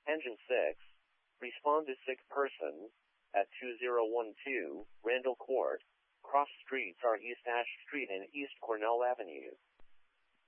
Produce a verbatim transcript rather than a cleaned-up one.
Engine six. Respond to sick persons at two zero one two Randall Court. Cross streets are East Ash Street and East Cornell Avenue.